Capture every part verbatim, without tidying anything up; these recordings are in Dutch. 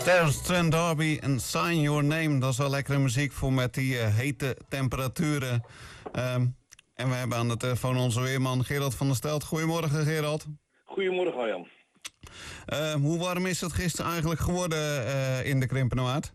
Terence Trent D'Arby en Sign Your Name. Dat is wel lekkere muziek voor met die uh, hete temperaturen. Um, en we hebben aan de telefoon onze weerman Gerald van der Stelt. Goedemorgen, Gerald. Goedemorgen, Arjan. Uh, hoe warm is het gisteren eigenlijk geworden uh, in de Krimpenerwaard?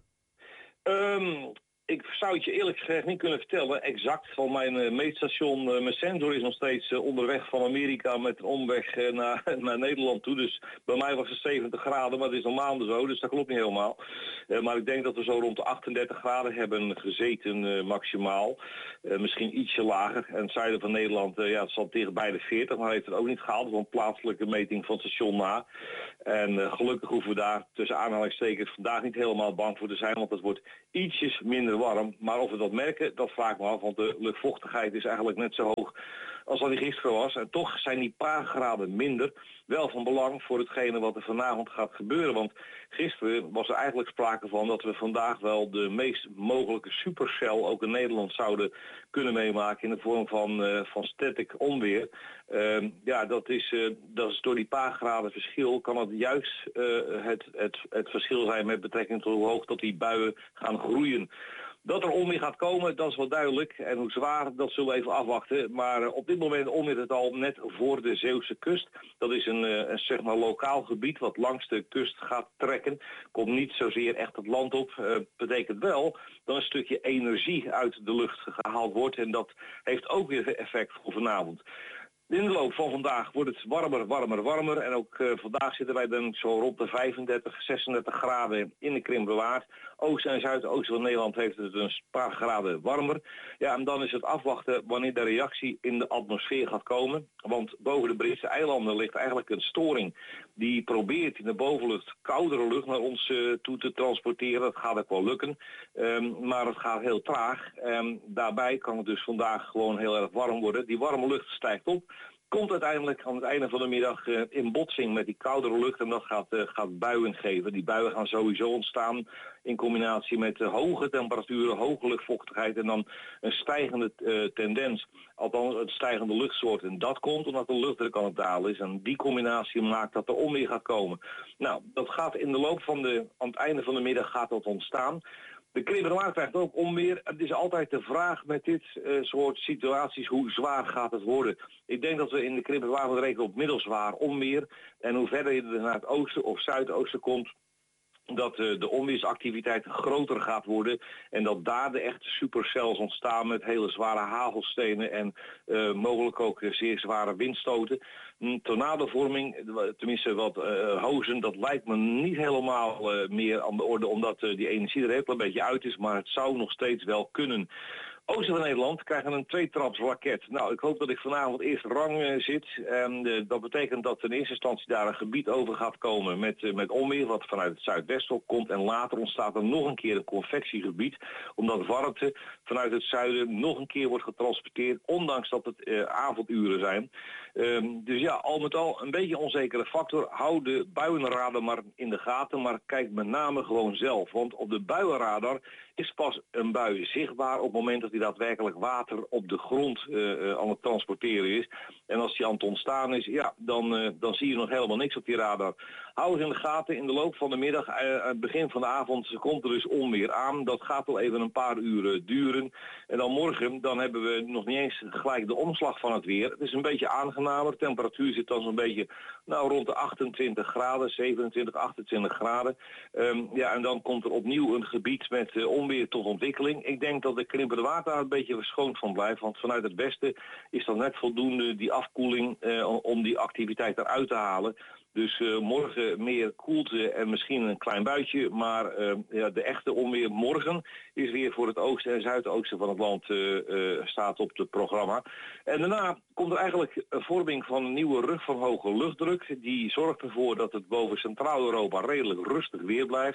Um, ik zou het je eerlijk gezegd niet kunnen vertellen, exact. Van mijn uh, meetstation, uh, mijn sensor is nog steeds uh, onderweg van Amerika met een omweg uh, naar, naar Nederland toe. Dus bij mij was het zeventig graden, maar het is al maanden zo, dus dat klopt niet helemaal. Uh, maar ik denk dat we zo rond de achtendertig graden hebben gezeten uh, maximaal. Uh, misschien ietsje lager. En het zuiden van Nederland, uh, ja, het zat tegen bij de veertig, maar heeft het ook niet gehaald. Van plaatselijke meting van het station na. En uh, gelukkig hoeven we daar tussen aanhalingstekens vandaag niet helemaal bang voor te zijn, want het wordt ietsjes minder warm. Maar of we dat merken, dat vraag ik me af, want de luchtvochtigheid is eigenlijk net zo hoog als dat die gisteren was. En toch zijn die paar graden minder wel van belang voor hetgene wat er vanavond gaat gebeuren. Want gisteren was er eigenlijk sprake van dat we vandaag wel de meest mogelijke supercell ook in Nederland zouden kunnen meemaken in de vorm van, uh, van static onweer. Uh, ja, dat is, uh, dat is door die paar graden verschil kan het juist uh, het, het, het verschil zijn met betrekking tot hoe hoog dat die buien gaan groeien. Dat er onweer gaat komen, dat is wel duidelijk. En hoe zwaar, dat zullen we even afwachten. Maar uh, op dit moment onweer het al net voor de Zeeuwse kust. Dat is een, uh, een zeg maar lokaal gebied wat langs de kust gaat trekken. Komt niet zozeer echt het land op. Uh, betekent wel dat een stukje energie uit de lucht gehaald wordt. En dat heeft ook weer effect voor vanavond. In de loop van vandaag wordt het warmer, warmer, warmer. En ook uh, vandaag zitten wij dan zo rond de vijfendertig, zesendertig graden in de Krimpenerwaard. Oost- en zuidoosten van Nederland heeft het een paar graden warmer. Ja, en dan is het afwachten wanneer de reactie in de atmosfeer gaat komen. Want boven de Britse eilanden ligt eigenlijk een storing die probeert in de bovenlucht koudere lucht naar ons uh, toe te transporteren. Dat gaat ook wel lukken, um, maar het gaat heel traag. Um, daarbij kan het dus vandaag gewoon heel erg warm worden. Die warme lucht stijgt op. Komt uiteindelijk aan het einde van de middag uh, in botsing met die koudere lucht en dat gaat, uh, gaat buien geven. Die buien gaan sowieso ontstaan in combinatie met uh, hoge temperaturen, hoge luchtvochtigheid en dan een stijgende uh, tendens. Althans het stijgende luchtsoort. En dat komt omdat de luchtdruk aan het dalen is. En die combinatie maakt dat er onweer gaat komen. Nou, dat gaat in de loop van de, aan het einde van de middag gaat dat ontstaan. De Krimpenerwaard krijgt ook onweer. Het is altijd de vraag met dit uh, soort situaties, hoe zwaar gaat het worden? Ik denk dat we in de Krimpenerwaard rekenen op middelzwaar onweer. En hoe verder je naar het oosten of zuidoosten komt, dat uh, de onweersactiviteit groter gaat worden en dat daar de echte supercells ontstaan met hele zware hagelstenen en uh, mogelijk ook uh, zeer zware windstoten. Mm, tornadovorming, tenminste wat uh, hozen, dat lijkt me niet helemaal uh, meer aan de orde omdat uh, die energie er heel een beetje uit is, maar het zou nog steeds wel kunnen. Oosten van Nederland krijgen een tweetraps raket. Nou, ik hoop dat ik vanavond eerst rang uh, zit. En uh, dat betekent dat in eerste instantie daar een gebied over gaat komen met, uh, met onweer, wat vanuit het zuidwesten komt. En later ontstaat er nog een keer een convectiegebied, omdat warmte vanuit het zuiden nog een keer wordt getransporteerd, ondanks dat het uh, avonduren zijn. Um, dus ja, al met al een beetje onzekere factor. Hou de buienradar maar in de gaten, maar kijk met name gewoon zelf. Want op de buienradar is pas een bui zichtbaar op het moment dat hij daadwerkelijk water op de grond uh, uh, aan het transporteren is. En als die aan het ontstaan is, ja, dan, uh, dan zie je nog helemaal niks op die radar. Hou eens in de gaten, in de loop van de middag, uh, begin van de avond, komt er dus onweer aan. Dat gaat wel even een paar uren duren. En dan morgen, dan hebben we nog niet eens gelijk de omslag van het weer. Het is een beetje aangenamer. De temperatuur zit dan zo'n beetje nou, rond de achtentwintig graden, zevenentwintig, achtentwintig graden. Um, ja, en dan komt er opnieuw een gebied met uh, onweer tot ontwikkeling. Ik denk dat de Krimpenerwaard daar een beetje verschoond van blijft, want vanuit het westen is dan net voldoende die afkoeling uh, om die activiteit eruit te halen. Dus uh, morgen meer koelte en misschien een klein buitje, maar uh, ja, de echte onweer morgen is weer voor het oosten en zuidoosten van het land uh, uh, staat op het programma. En daarna komt er eigenlijk een vorming van een nieuwe rug van hoge luchtdruk. Die zorgt ervoor dat het boven Centraal-Europa redelijk rustig weer blijft.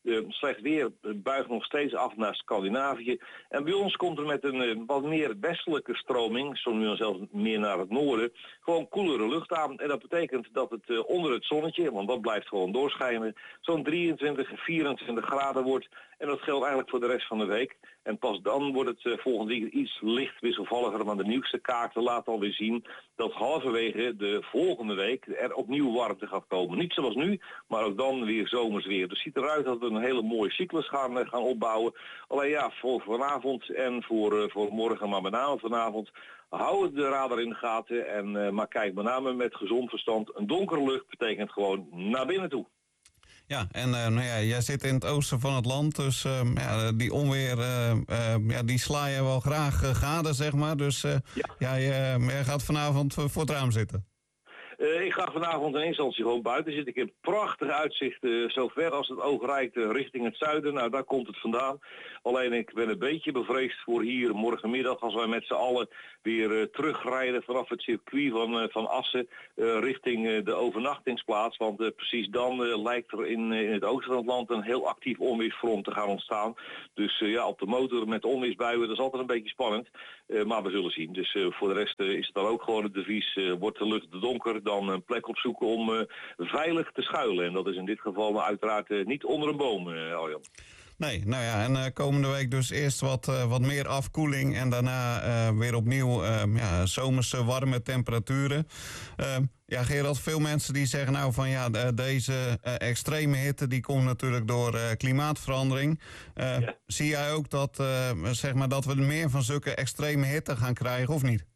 Uh, slecht weer buigt nog steeds af naar Scandinavië. En bij ons komt er met een uh, wat meer westelijke stroming, zo nu dan zelfs meer naar het noorden, gewoon koelere lucht aan. En dat betekent dat het uh, onder het zonnetje, want dat blijft gewoon doorschijnen, zo'n drieëntwintig, vierentwintig graden wordt. En dat geldt eigenlijk voor de rest van de week. En pas dan wordt het uh, volgende week iets licht wisselvalliger. Maar de nieuwste kaarten laten alweer zien dat halverwege de volgende week er opnieuw warmte gaat komen. Niet zoals nu, maar ook dan weer zomers weer. Dus het ziet eruit dat we een hele mooie cyclus gaan, uh, gaan opbouwen. Alleen ja, voor vanavond en voor, uh, voor morgen, maar met name vanavond, hou de radar in de gaten. En, uh, maar kijk met name met gezond verstand. Een donkere lucht betekent gewoon naar binnen toe. Ja, en uh, nou ja, jij zit in het oosten van het land, dus uh, ja, die onweer, uh, uh, ja, die sla je wel graag uh, gade, zeg maar. Dus uh, ja. Ja, je, uh, jij gaat vanavond voor het raam zitten. Uh, ik ga vanavond in instantie gewoon buiten zitten. Ik heb prachtig uitzicht, uh, zo ver als het oog reikt, uh, richting het zuiden. Nou, daar komt het vandaan. Alleen ik ben een beetje bevreesd voor hier morgenmiddag als wij met z'n allen weer uh, terugrijden vanaf het circuit van, uh, van Assen uh, richting uh, de overnachtingsplaats. Want uh, precies dan uh, lijkt er in, uh, in het oosten van het land een heel actief onweersfront te gaan ontstaan. Dus uh, ja, op de motor met onweersbuien, dat is altijd een beetje spannend. Uh, maar we zullen zien. Dus uh, voor de rest uh, is het dan ook gewoon het devies. Uh, wordt de lucht donker, dan een plek opzoeken om uh, veilig te schuilen. En dat is in dit geval uiteraard uh, niet onder een boom, uh, Arjan. Nee, nou ja, en uh, komende week dus eerst wat, uh, wat meer afkoeling en daarna uh, weer opnieuw uh, ja, zomerse warme temperaturen. Uh, ja, Gerald, veel mensen die zeggen nou van ja, de, deze uh, extreme hitte die komt natuurlijk door uh, klimaatverandering. Uh, ja. Zie jij ook dat, uh, zeg maar, dat we meer van zulke extreme hitte gaan krijgen of niet?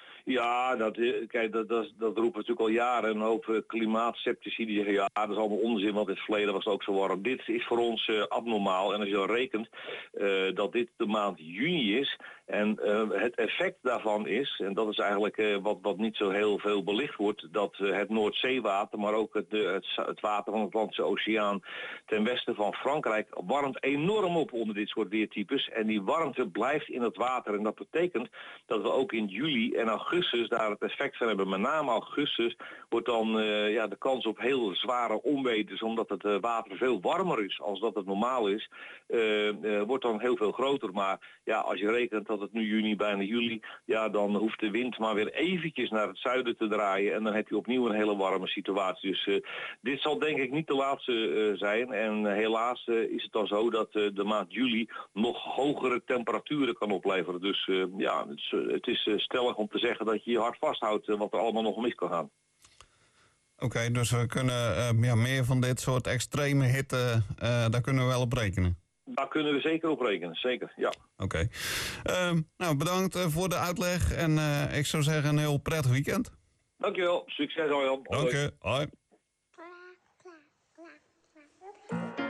Ja, dat, kijk, dat, dat, dat roepen natuurlijk al jaren een hoop uh, klimaatceptici die zeggen ja, dat is allemaal onzin, want in het verleden was het ook zo warm. Dit is voor ons uh, abnormaal en als je dan rekent uh, dat dit de maand juni is en uh, het effect daarvan is, en dat is eigenlijk uh, wat, wat niet zo heel veel belicht wordt, dat uh, het Noordzeewater, maar ook het, uh, het, het water van de Atlantische Oceaan ten westen van Frankrijk warmt enorm op onder dit soort weertypes en die warmte blijft in het water en dat betekent dat we ook in juli en augustus augustus daar het effect van hebben. Met name augustus wordt dan uh, ja, de kans op heel zware onweters, omdat het uh, water veel warmer is als dat het normaal is, uh, uh, wordt dan heel veel groter. Maar ja, als je rekent dat het nu juni, bijna juli, ja, dan hoeft de wind maar weer eventjes naar het zuiden te draaien en dan heb je opnieuw een hele warme situatie. Dus uh, dit zal denk ik niet de laatste uh, zijn en uh, helaas uh, is het dan zo dat uh, de maand juli nog hogere temperaturen kan opleveren. Dus uh, ja, het is, uh, het is uh, stellig om te zeggen dat je je hard vasthoudt uh, wat er allemaal nog mis kan gaan. Oké, okay, dus we kunnen uh, ja, meer van dit soort extreme hitte, uh, daar kunnen we wel op rekenen? Daar kunnen we zeker op rekenen, zeker, ja. Oké. Okay. Uh, nou, bedankt uh, voor de uitleg en uh, ik zou zeggen een heel prettig weekend. Dankjewel, succes Arjan. Dank je, hoi.